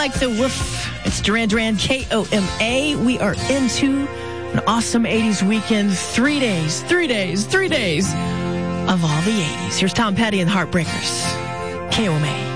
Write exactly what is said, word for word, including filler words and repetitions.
like the woof. It's Duran Duran, K O M A. We are into an awesome eighties weekend. Three days, three days, three days of all the eighties. Here's Tom Petty and the Heartbreakers. K O M A.